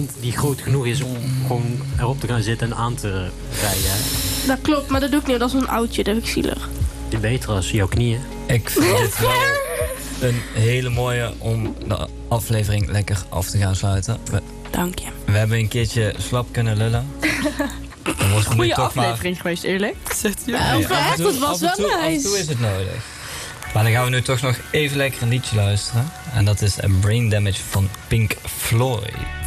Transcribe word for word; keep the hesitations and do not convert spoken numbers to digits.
hond die groot genoeg is om gewoon erop te gaan zitten en aan te rijden. Hè? Dat klopt, maar dat doe ik niet. Dat is een oudje, dat vind ik zielig. Die beter als jouw knieën. Ik vind dit wel een hele mooie om de aflevering lekker af te gaan sluiten. We, Dank je. we hebben een keertje slap kunnen lullen. Goeie aflevering geweest, eerlijk. Zegt u. Ja, Nee, af en echt, toe- het was af en wel toe- Af en nice. toe is het nodig. Maar dan gaan we nu toch nog even lekker een liedje luisteren. En dat is A Brain Damage van Pink Floyd.